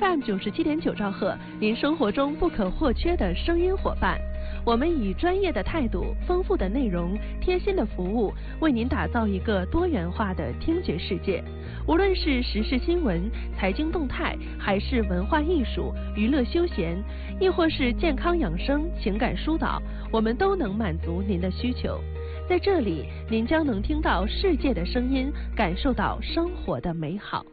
FM97.9兆赫，您生活中不可或缺的声音伙伴。我们以专业的态度、丰富的内容、贴心的服务，为您打造一个多元化的听觉世界。无论是时事新闻、财经动态，还是文化艺术、娱乐休闲，亦或是健康养生、情感疏导，我们都能满足您的需求。在这里，您将能听到世界的声音，感受到生活的美好。